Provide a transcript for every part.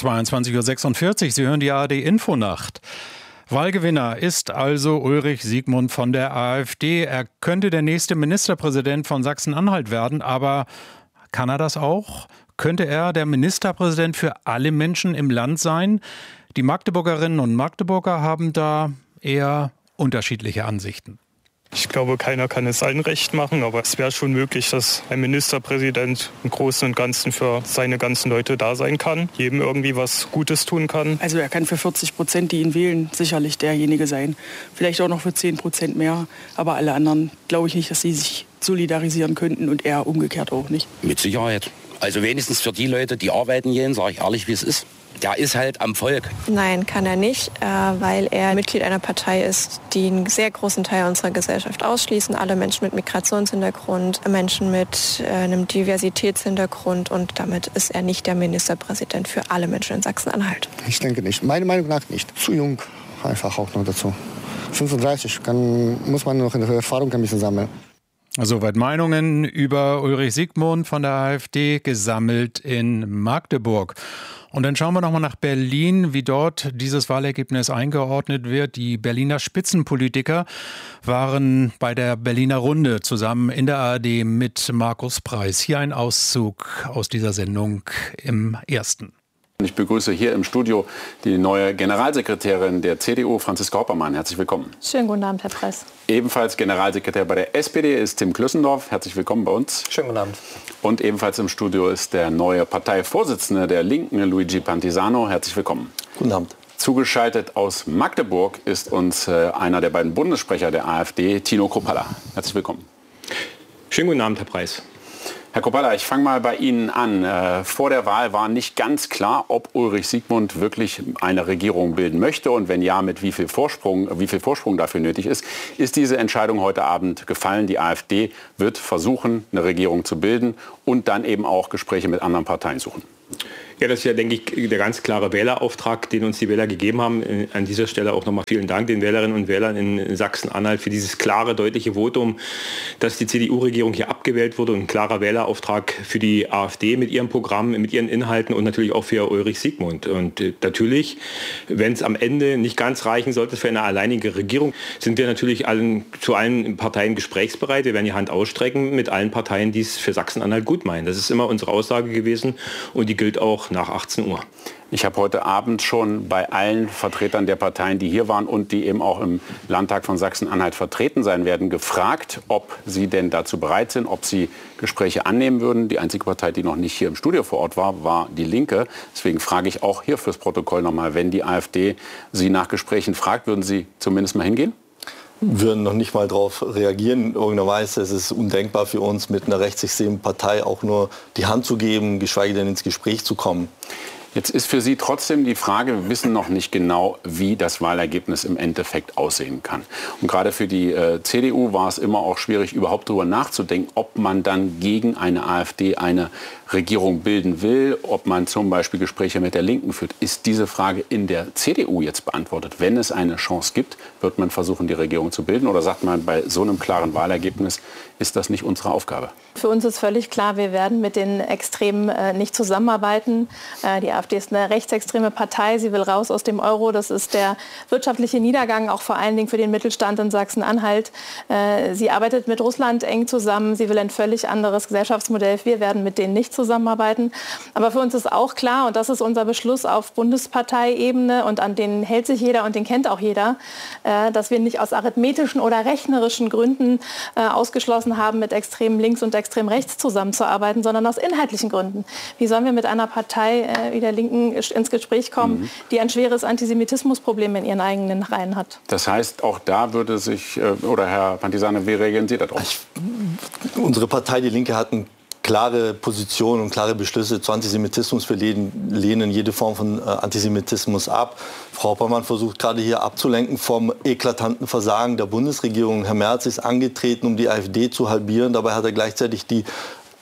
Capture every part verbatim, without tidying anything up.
zweiundzwanzig Uhr sechsundvierzig, Sie hören die A R D-Infonacht. Wahlgewinner ist also Ulrich Siegmund von der AfD. Er könnte der nächste Ministerpräsident von Sachsen-Anhalt werden, aber kann er das auch? Könnte er der Ministerpräsident für alle Menschen im Land sein? Die Magdeburgerinnen und Magdeburger haben da eher unterschiedliche Ansichten. Ich glaube, keiner kann es allen recht machen, aber es wäre schon möglich, dass ein Ministerpräsident im Großen und Ganzen für seine ganzen Leute da sein kann, jedem irgendwie was Gutes tun kann. Also er kann für vierzig Prozent, die ihn wählen, sicherlich derjenige sein. Vielleicht auch noch für zehn Prozent mehr, aber alle anderen glaube ich nicht, dass sie sich solidarisieren könnten und er umgekehrt auch nicht. Mit Sicherheit. Also wenigstens für die Leute, die arbeiten gehen, sage ich ehrlich, wie es ist. Der ist halt am Volk. Nein, kann er nicht, weil er Mitglied einer Partei ist, die einen sehr großen Teil unserer Gesellschaft ausschließen. Alle Menschen mit Migrationshintergrund, Menschen mit einem Diversitätshintergrund. Und damit ist er nicht der Ministerpräsident für alle Menschen in Sachsen-Anhalt. Ich denke nicht. Meiner Meinung nach nicht. Zu jung einfach auch noch dazu. fünfunddreißig, kann, muss man noch in der Erfahrung ein bisschen sammeln. Soweit Meinungen über Ulrich Siegmund von der AfD, gesammelt in Magdeburg. Und dann schauen wir noch mal nach Berlin, wie dort dieses Wahlergebnis eingeordnet wird. Die Berliner Spitzenpolitiker waren bei der Berliner Runde zusammen in der A R D mit Markus Preis. Hier ein Auszug aus dieser Sendung im ersten. Ich begrüße hier im Studio die neue Generalsekretärin der C D U, Franziska Hoppermann. Herzlich willkommen. Schönen guten Abend, Herr Preis. Ebenfalls Generalsekretär bei der S P D ist Tim Klüssendorf. Herzlich willkommen bei uns. Schönen guten Abend. Und ebenfalls im Studio ist der neue Parteivorsitzende der Linken, Luigi Pantisano. Herzlich willkommen. Guten Abend. Zugeschaltet aus Magdeburg ist uns äh, einer der beiden Bundessprecher der AfD, Tino Kruppalla. Herzlich willkommen. Schönen guten Abend, Herr Preis. Herr Kruppalla, ich fange mal bei Ihnen an. Äh, vor der Wahl war nicht ganz klar, ob Ulrich Siegmund wirklich eine Regierung bilden möchte und wenn ja, mit wie viel Vorsprung, wie viel Vorsprung dafür nötig ist. Ist diese Entscheidung heute Abend gefallen? Die AfD wird versuchen, eine Regierung zu bilden und dann eben auch Gespräche mit anderen Parteien suchen. Ja, das ist ja, denke ich, der ganz klare Wählerauftrag, den uns die Wähler gegeben haben. An dieser Stelle auch nochmal vielen Dank den Wählerinnen und Wählern in Sachsen-Anhalt für dieses klare, deutliche Votum, dass die C D U-Regierung hier abgewählt wurde und ein klarer Wählerauftrag für die AfD mit ihrem Programm, mit ihren Inhalten und natürlich auch für Ulrich Siegmund. Und natürlich, wenn es am Ende nicht ganz reichen sollte für eine alleinige Regierung, sind wir natürlich allen, zu allen Parteien gesprächsbereit. Wir werden die Hand ausstrecken mit allen Parteien, die es für Sachsen-Anhalt gut meinen. Das ist immer unsere Aussage gewesen und die gilt auch nach achtzehn Uhr. Ich habe heute Abend schon bei allen Vertretern der Parteien, die hier waren und die eben auch im Landtag von Sachsen-Anhalt vertreten sein werden, gefragt, ob sie denn dazu bereit sind, ob sie Gespräche annehmen würden. Die einzige Partei, die noch nicht hier im Studio vor Ort war, war die Linke. Deswegen frage ich auch hier fürs Protokoll nochmal, wenn die AfD Sie nach Gesprächen fragt, würden Sie zumindest mal hingehen? Würden noch nicht mal darauf reagieren. In irgendeiner Weise ist es undenkbar für uns, mit einer rechtsextremen Partei auch nur die Hand zu geben, geschweige denn ins Gespräch zu kommen. Jetzt ist für Sie trotzdem die Frage, wir wissen noch nicht genau, wie das Wahlergebnis im Endeffekt aussehen kann. Und gerade für die äh, C D U war es immer auch schwierig, überhaupt darüber nachzudenken, ob man dann gegen eine AfD eine Regierung bilden will, ob man zum Beispiel Gespräche mit der Linken führt. Ist diese Frage in der C D U jetzt beantwortet? Wenn es eine Chance gibt, wird man versuchen, die Regierung zu bilden? Oder sagt man, bei so einem klaren Wahlergebnis ist das nicht unsere Aufgabe? Für uns ist völlig klar, wir werden mit den Extremen äh, nicht zusammenarbeiten. Äh, die AfD ist eine rechtsextreme Partei. Sie will raus aus dem Euro. Das ist der wirtschaftliche Niedergang, auch vor allen Dingen für den Mittelstand in Sachsen-Anhalt. Äh, sie arbeitet mit Russland eng zusammen. Sie will ein völlig anderes Gesellschaftsmodell. Wir werden mit denen nicht zusammenarbeiten. Aber für uns ist auch klar, und das ist unser Beschluss auf Bundesparteiebene, und an den hält sich jeder und den kennt auch jeder, äh, dass wir nicht aus arithmetischen oder rechnerischen Gründen äh, ausgeschlossen haben, mit extrem links und extrem rechts zusammenzuarbeiten, sondern aus inhaltlichen Gründen. Wie sollen wir mit einer Partei äh, wie der Linken ins Gespräch kommen, mhm. die ein schweres Antisemitismusproblem in ihren eigenen Reihen hat? Das heißt, auch da würde sich, äh, oder Herr Pantisano, wie reagieren Sie darauf? Ich, unsere Partei, die Linke, hat ein klare Position und klare Beschlüsse zu Antisemitismus. Wir lehnen, lehnen jede Form von äh, Antisemitismus ab. Frau Hoppermann versucht gerade hier abzulenken vom eklatanten Versagen der Bundesregierung. Herr Merz ist angetreten, um die AfD zu halbieren. Dabei hat er gleichzeitig die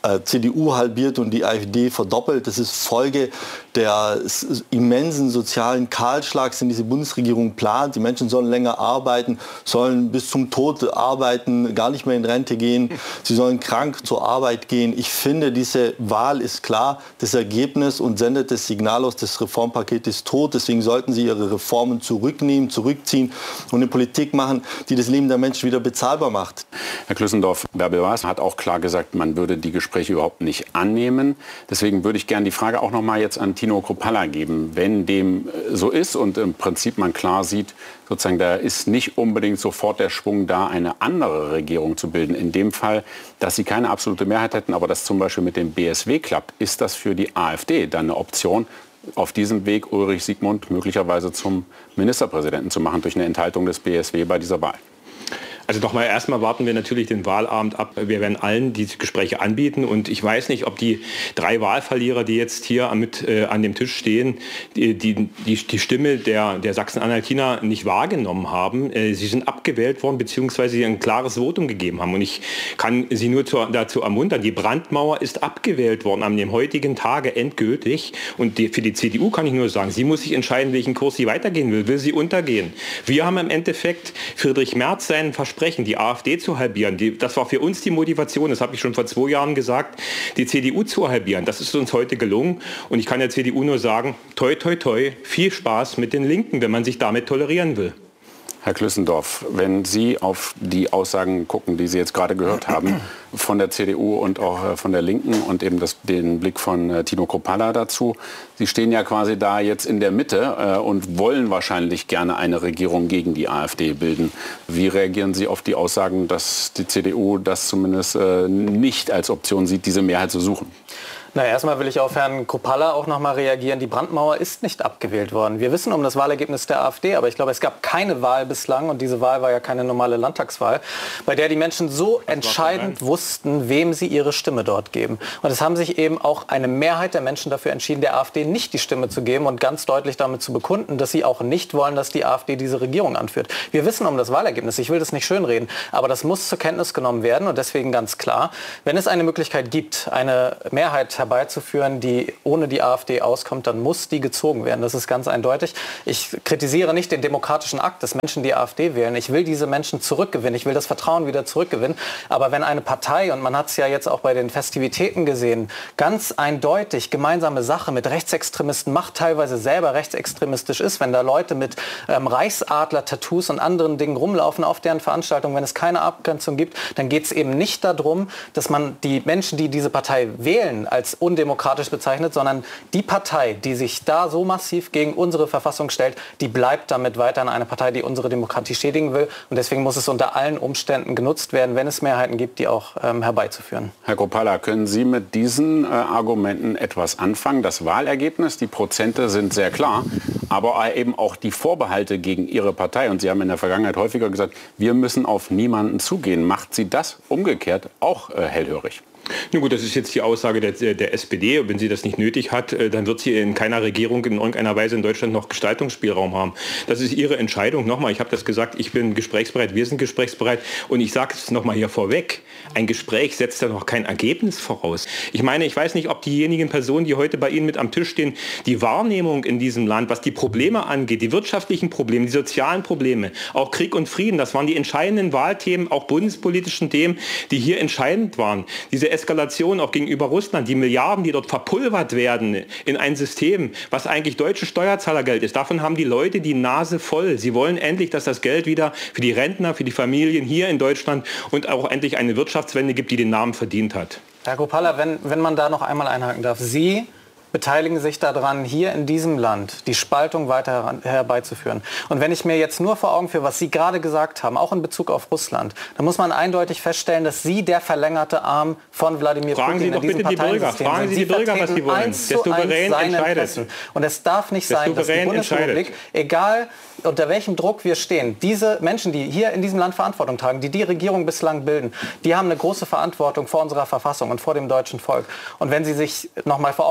äh, C D U halbiert und die AfD verdoppelt. Das ist Folge der immensen sozialen Kahlschlags, den diese Bundesregierung plant. Die Menschen sollen länger arbeiten, sollen bis zum Tod arbeiten, gar nicht mehr in Rente gehen. Sie sollen krank zur Arbeit gehen. Ich finde, diese Wahl ist klar, das Ergebnis, und sendet das Signal aus, das Reformpaket ist tot. Deswegen sollten Sie Ihre Reformen zurücknehmen, zurückziehen und eine Politik machen, die das Leben der Menschen wieder bezahlbar macht. Herr Klüssendorf, Bärbel Baas hat auch klar gesagt, man würde die Gespräche überhaupt nicht annehmen. Deswegen würde ich gerne die Frage auch noch mal jetzt an Tino Kruppalla geben. Wenn dem so ist und im Prinzip man klar sieht, sozusagen, da ist nicht unbedingt sofort der Schwung da, eine andere Regierung zu bilden. In dem Fall, dass sie keine absolute Mehrheit hätten, aber das zum Beispiel mit dem B S W klappt, ist das für die AfD dann eine Option, auf diesem Weg Ulrich Siegmund möglicherweise zum Ministerpräsidenten zu machen durch eine Enthaltung des B S W bei dieser Wahl? Also nochmal, erstmal warten wir natürlich den Wahlabend ab. Wir werden allen diese Gespräche anbieten. Und ich weiß nicht, ob die drei Wahlverlierer, die jetzt hier mit äh, an dem Tisch stehen, die, die, die, die Stimme der, der Sachsen-Anhaltiner nicht wahrgenommen haben. Äh, sie sind abgewählt worden, beziehungsweise sie ein klares Votum gegeben haben. Und ich kann sie nur zu, dazu ermuntern, die Brandmauer ist abgewählt worden an dem heutigen Tage endgültig. Und die, für die C D U kann ich nur sagen, sie muss sich entscheiden, welchen Kurs sie weitergehen will. Will sie untergehen? Wir haben im Endeffekt Friedrich Merz seinen Versprechen, die AfD zu halbieren. Die, das war für uns die Motivation, das habe ich schon vor zwei Jahren gesagt, die C D U zu halbieren. Das ist uns heute gelungen. Und ich kann der C D U nur sagen, toi, toi, toi, viel Spaß mit den Linken, wenn man sich damit tolerieren will. Herr Klüssendorf, wenn Sie auf die Aussagen gucken, die Sie jetzt gerade gehört haben, von der C D U und auch von der Linken und eben das, den Blick von äh, Tino Kruppalla dazu, Sie stehen ja quasi da jetzt in der Mitte äh, und wollen wahrscheinlich gerne eine Regierung gegen die AfD bilden. Wie reagieren Sie auf die Aussagen, dass die C D U das zumindest äh, nicht als Option sieht, diese Mehrheit zu suchen? Na, erstmal will ich auf Herrn Kruppalla auch noch mal reagieren. Die Brandmauer ist nicht abgewählt worden. Wir wissen um das Wahlergebnis der AfD, aber ich glaube, es gab keine Wahl bislang, und diese Wahl war ja keine normale Landtagswahl, bei der die Menschen so entscheidend wussten, wem sie ihre Stimme dort geben. Und es haben sich eben auch eine Mehrheit der Menschen dafür entschieden, der AfD nicht die Stimme zu geben und ganz deutlich damit zu bekunden, dass sie auch nicht wollen, dass die AfD diese Regierung anführt. Wir wissen um das Wahlergebnis. Ich will das nicht schönreden, aber das muss zur Kenntnis genommen werden, und deswegen ganz klar, wenn es eine Möglichkeit gibt, eine Mehrheit herbeizuführen, die ohne die AfD auskommt, dann muss die gezogen werden. Das ist ganz eindeutig. Ich kritisiere nicht den demokratischen Akt, dass Menschen die AfD wählen. Ich will diese Menschen zurückgewinnen. Ich will das Vertrauen wieder zurückgewinnen. Aber wenn eine Partei, und man hat es ja jetzt auch bei den Festivitäten gesehen, ganz eindeutig gemeinsame Sache mit Rechtsextremisten macht, teilweise selber rechtsextremistisch ist, wenn da Leute mit ähm, Reichsadler-Tattoos und anderen Dingen rumlaufen auf deren Veranstaltungen, wenn es keine Abgrenzung gibt, dann geht es eben nicht darum, dass man die Menschen, die diese Partei wählen, als undemokratisch bezeichnet, sondern die Partei, die sich da so massiv gegen unsere Verfassung stellt, die bleibt damit weiterhin eine Partei, die unsere Demokratie schädigen will. Und deswegen muss es unter allen Umständen genutzt werden, wenn es Mehrheiten gibt, die auch ähm, herbeizuführen. Herr Kruppalla, können Sie mit diesen äh, Argumenten etwas anfangen? Das Wahlergebnis, die Prozente sind sehr klar, aber eben auch die Vorbehalte gegen Ihre Partei. Und Sie haben in der Vergangenheit häufiger gesagt, wir müssen auf niemanden zugehen. Macht Sie das umgekehrt auch äh, hellhörig? Na gut, das ist jetzt die Aussage der, der S P D. Wenn sie das nicht nötig hat, dann wird sie in keiner Regierung in irgendeiner Weise in Deutschland noch Gestaltungsspielraum haben. Das ist ihre Entscheidung. Nochmal, ich habe das gesagt, ich bin gesprächsbereit, wir sind gesprächsbereit. Und ich sage es nochmal hier vorweg, ein Gespräch setzt ja noch kein Ergebnis voraus. Ich meine, ich weiß nicht, ob diejenigen Personen, die heute bei Ihnen mit am Tisch stehen, die Wahrnehmung in diesem Land, was die Probleme angeht, die wirtschaftlichen Probleme, die sozialen Probleme, auch Krieg und Frieden, das waren die entscheidenden Wahlthemen, auch bundespolitischen Themen, die hier entscheidend waren. Diese Eskalation auch gegenüber Russland, die Milliarden, die dort verpulvert werden in ein System, was eigentlich deutsche Steuerzahlergeld ist. Davon haben die Leute die Nase voll. Sie wollen endlich, dass das Geld wieder für die Rentner, für die Familien hier in Deutschland und auch endlich eine Wirtschaftswende gibt, die den Namen verdient hat. Herr Kruppalla, wenn, wenn man da noch einmal einhaken darf. Sie beteiligen sich daran, hier in diesem Land die Spaltung weiter herbeizuführen. Und wenn ich mir jetzt nur vor Augen führe, was Sie gerade gesagt haben, auch in Bezug auf Russland, dann muss man eindeutig feststellen, dass Sie der verlängerte Arm von Wladimir Fragen Putin Sie doch in diesem bitte die Bürger. Fragen Sie die Bürger, was sie wollen. Der Souverän entscheidet. Und es darf nicht sein, dass die Bundesrepublik, egal unter welchem Druck wir stehen, diese Menschen, die hier in diesem Land Verantwortung tragen, die die Regierung bislang bilden, die haben eine große Verantwortung vor unserer Verfassung und vor dem deutschen Volk. Und wenn Sie sich noch mal vor Augen führen, welche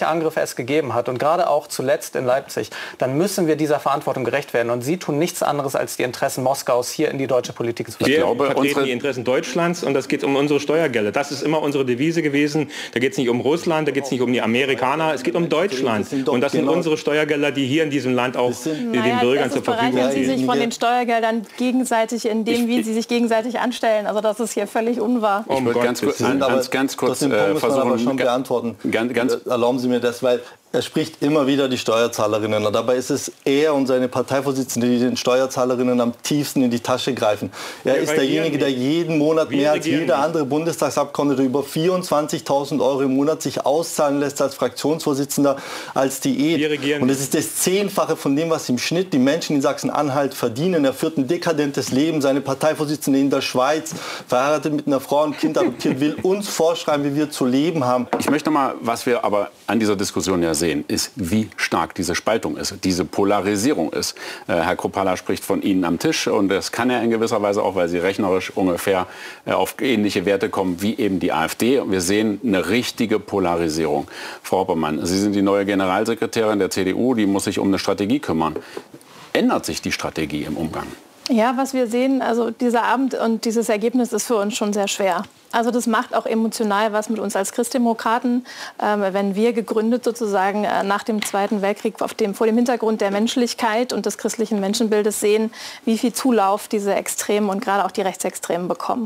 welche Angriffe es gegeben hat und gerade auch zuletzt in Leipzig, dann müssen wir dieser Verantwortung gerecht werden. Und Sie tun nichts anderes, als die Interessen Moskaus hier in die deutsche Politik zu Wir vertreten. vertreten unsere die Interessen Deutschlands und das geht um unsere Steuergelder. Das ist immer unsere Devise gewesen. Da geht es nicht um Russland, da geht es nicht um die Amerikaner, es geht um Deutschland. Und das sind unsere Steuergelder, die hier in diesem Land auch den naja, Bürgern zur Verfügung stehen. Sie stehen. sich von den Steuergeldern gegenseitig in dem, wie sie sich gegenseitig anstellen. Also das ist hier völlig unwahr. Ich würde ganz, kurz, ganz, ganz kurz äh, versuchen, aber schon beantworten. Ganz, ganz Erlauben Sie mir das, weil er spricht immer wieder die Steuerzahlerinnen an. Dabei ist es er und seine Parteivorsitzende, die den Steuerzahlerinnen am tiefsten in die Tasche greifen. Er Wir ist derjenige, der jeden Monat Wir mehr als regieren jeder nicht. andere Bundestagsabgeordnete über vierundzwanzigtausend Euro im Monat sich auszahlen lässt als Fraktionsvorsitzender, als Diät. Wir regieren Und nicht. es ist das Zehnfache von dem, was im Schnitt die Menschen in Sachsen-Anhalt verdienen. Er führt ein dekadentes Leben. Seine Parteivorsitzende in der Schweiz, verheiratet mit einer Frau und Kind adoptiert, will uns vorschreiben, wie wir zu leben haben. Ich möchte mal, was wir aber an dieser Diskussion ja sehen, ist, wie stark diese Spaltung ist, diese Polarisierung ist. Äh, Herr Kruppalla spricht von Ihnen am Tisch und das kann er in gewisser Weise auch, weil Sie rechnerisch ungefähr äh, auf ähnliche Werte kommen wie eben die AfD. Und wir sehen eine richtige Polarisierung. Frau Hoppermann, Sie sind die neue Generalsekretärin der C D U, die muss sich um eine Strategie kümmern. Ändert sich die Strategie im Umgang? Ja, was wir sehen, also dieser Abend und dieses Ergebnis ist für uns schon sehr schwer. Also das macht auch emotional was mit uns als Christdemokraten, ähm, wenn wir gegründet sozusagen äh, nach dem Zweiten Weltkrieg auf dem, vor dem Hintergrund der Menschlichkeit und des christlichen Menschenbildes sehen, wie viel Zulauf diese Extremen und gerade auch die Rechtsextremen bekommen.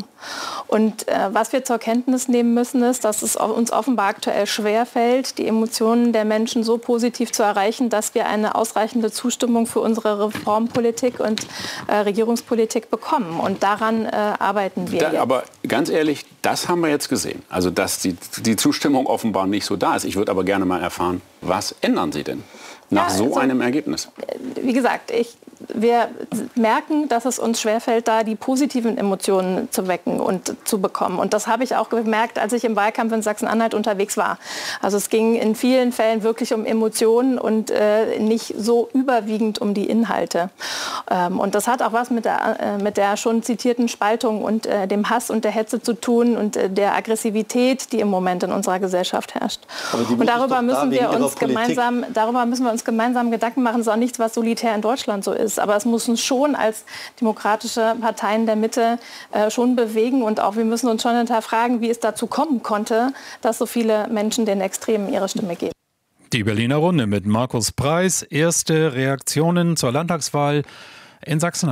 Und äh, was wir zur Kenntnis nehmen müssen, ist, dass es uns offenbar aktuell schwerfällt, die Emotionen der Menschen so positiv zu erreichen, dass wir eine ausreichende Zustimmung für unsere Reformpolitik und äh, Regierungspolitik bekommen. Und daran äh, arbeiten wir Da, jetzt. aber ganz ehrlich, das haben wir jetzt gesehen. Also, dass die, die Zustimmung offenbar nicht so da ist. Ich würde aber gerne mal erfahren, was ändern Sie denn nach Ja, so also, einem Ergebnis? Wie gesagt, ich, wir merken, dass es uns schwerfällt, da die positiven Emotionen zu wecken und zu bekommen. Und das habe ich auch gemerkt, als ich im Wahlkampf in Sachsen-Anhalt unterwegs war. Also es ging in vielen Fällen wirklich um Emotionen und äh, nicht so überwiegend um die Inhalte. Ähm, und das hat auch was mit der, äh, mit der schon zitierten Spaltung und äh, dem Hass und der Hetze zu tun und äh, der Aggressivität, die im Moment in unserer Gesellschaft herrscht. Und darüber müssen wir uns gemeinsam, darüber müssen wir uns gemeinsam Gedanken machen. Es ist auch nichts, was solitär in Deutschland so ist. Aber es muss uns schon als demokratische Parteien der Mitte äh, schon bewegen. Und auch wir müssen uns schon hinterfragen, wie es dazu kommen konnte, dass so viele Menschen den Extremen ihre Stimme geben. Die Berliner Runde mit Markus Preis. Erste Reaktionen zur Landtagswahl in Sachsen.